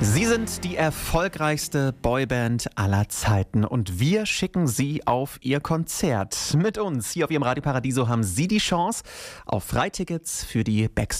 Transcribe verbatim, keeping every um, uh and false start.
Sie sind die erfolgreichste Boyband aller Zeiten und wir schicken Sie auf Ihr Konzert. Mit uns hier auf Ihrem Radio Paradiso haben Sie die Chance auf Freitickets für die Backstage